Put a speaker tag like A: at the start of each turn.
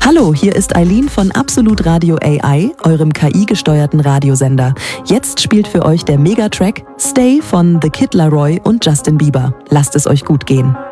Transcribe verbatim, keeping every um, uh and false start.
A: Hallo, hier ist Eileen von Absolut Radio A I, eurem K I-gesteuerten Radiosender. Jetzt spielt für euch der Megatrack Stay von The Kid Laroi und Justin Bieber. Lasst es euch gut gehen.